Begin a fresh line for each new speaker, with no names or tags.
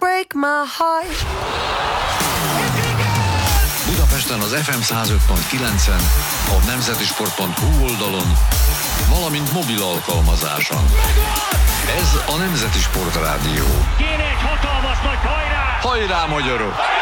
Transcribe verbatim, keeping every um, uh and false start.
break my heart.
Budapesten az ef em száz öt pont kilencen, a nemzetisport pont hu oldalon, valamint mobil alkalmazáson. Ez a Nemzeti Sport Rádió.
Kéne egy hatalmas nagy hajrá!
Hajrá, magyarok!